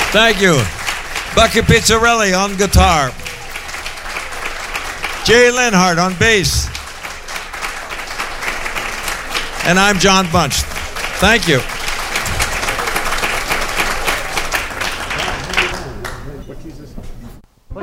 Thank you. Bucky Pizzarelli on guitar. Jay Linhart on bass. And I'm John Bunch. Thank you.